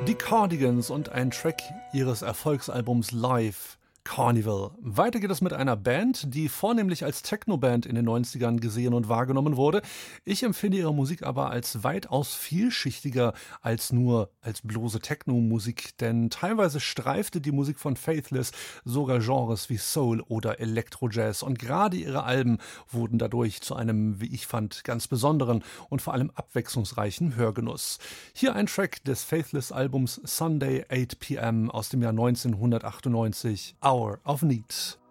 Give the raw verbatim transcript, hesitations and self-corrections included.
Die Cardigans und ein Track ihres Erfolgsalbums Live, Carnival. Weiter geht es mit einer Band, die vornehmlich als Techno-Band in den neunzigern gesehen und wahrgenommen wurde. Ich empfinde ihre Musik aber als weitaus vielschichtiger als nur als bloße Techno-Musik, denn teilweise streifte die Musik von Faithless sogar Genres wie Soul oder Electro-Jazz und gerade ihre Alben wurden dadurch zu einem, wie ich fand, ganz besonderen und vor allem abwechslungsreichen Hörgenuss. Hier ein Track des Faithless-Albums Sunday eight p m aus dem Jahr neunzehnhundertachtundneunzig, Hour of Need.